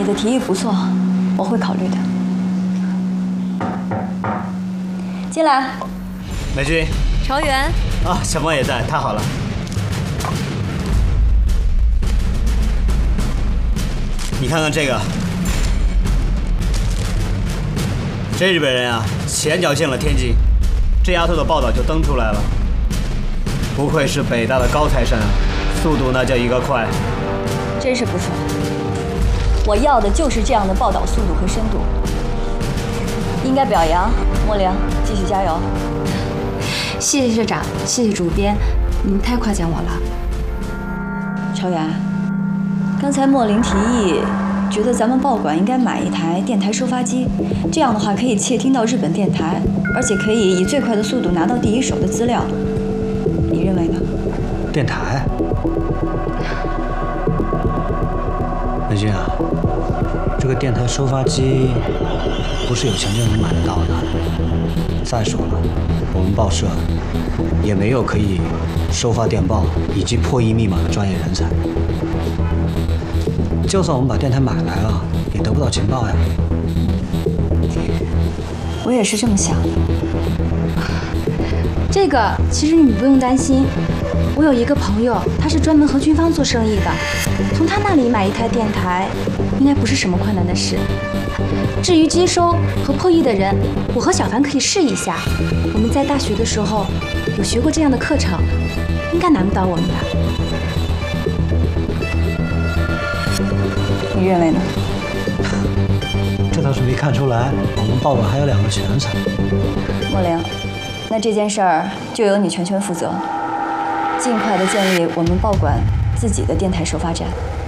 的提议不错，我会考虑的。进来。 美君。 朝元。 啊，小梦也在，太好了。你看看这个，这日本人啊，前脚进了天津，这丫头的报道就登出来了。不愧是北大的高材生啊，速度那叫一个快。 真是不错，我要的就是这样的报道速度和深度。应该表扬莫玲，继续加油。 谢谢社长，谢谢主编，你们太夸奖我了。 朝元，刚才莫玲提议，觉得咱们报馆应该买一台电台收发机，这样的话可以窃听到日本电台，而且可以以最快的速度拿到第一手的资料。你认为呢？ 电台？美君啊，这个电台收发机不是有钱就能买得到的。再说了，我们报社也没有可以收发电报以及破译密码的专业人才。就算我们把电台买来了，也得不到情报呀。 我也是这么想的。 这个其实你不用担心，我有一个朋友，他是专门和军方做生意的，从他那里买一台电台，应该不是什么困难的事。至于接收和破译的人，我和小凡可以试一下。我们在大学的时候有学过这样的课程，应该难不倒我们吧？ 你认为呢？ 这倒是没看出来，我们报馆还有2个全才。 莫玲，那这件事儿就由你全权负责，尽快的建立我们报馆自己的电台收发站。